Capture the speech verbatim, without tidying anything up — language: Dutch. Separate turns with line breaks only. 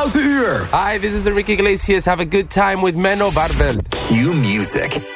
Houten Uur.
Hi, this is Enrique Iglesias. Have a good time with Menno Barbel.
Q Music.